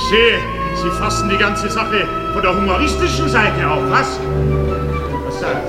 sehe, Sie fassen die ganze Sache von der humoristischen Seite auf, was? Was